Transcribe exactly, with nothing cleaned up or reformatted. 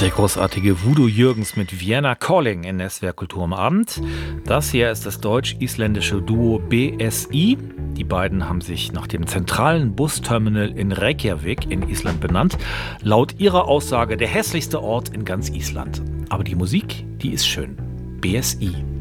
Der großartige Voodoo Jürgens mit Vienna Calling in S W R Kultur am Abend. Das hier ist das deutsch-isländische Duo B S I. Die beiden haben sich nach dem zentralen Busterminal in Reykjavik in Island benannt. Laut ihrer Aussage der hässlichste Ort in ganz Island. Aber die Musik, die ist schön. B S I.